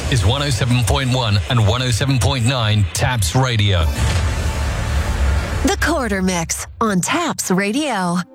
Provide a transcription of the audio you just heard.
is 107.1 and 107.9 Taps Radio. The Quarter Mix on Taps Radio.